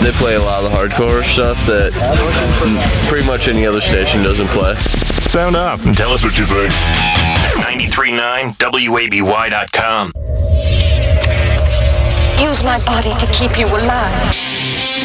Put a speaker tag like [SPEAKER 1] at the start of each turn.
[SPEAKER 1] They play a lot of the hardcore stuff that pretty much any other station doesn't play.
[SPEAKER 2] Sound up and tell us what you think.
[SPEAKER 3] 93.9 WABY.com.
[SPEAKER 4] Use my body to keep you alive.